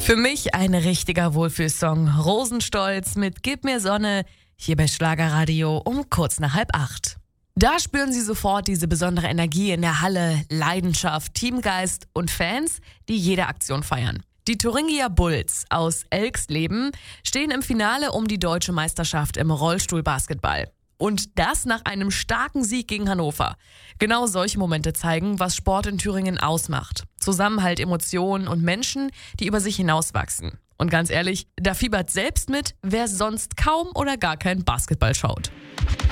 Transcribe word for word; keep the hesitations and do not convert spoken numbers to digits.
Für mich ein richtiger Wohlfühlsong. Rosenstolz mit Gib mir Sonne, hier bei Schlagerradio um kurz nach halb acht. Da spüren Sie sofort diese besondere Energie in der Halle, Leidenschaft, Teamgeist und Fans, die jede Aktion feiern. Die Thuringia Bulls aus Elxleben stehen im Finale um die deutsche Meisterschaft im Rollstuhlbasketball. Und das nach einem starken Sieg gegen Hannover. Genau solche Momente zeigen, was Sport in Thüringen ausmacht. Zusammenhalt, Emotionen und Menschen, die über sich hinauswachsen. Und ganz ehrlich, da fiebert selbst mit, wer sonst kaum oder gar kein Basketball schaut.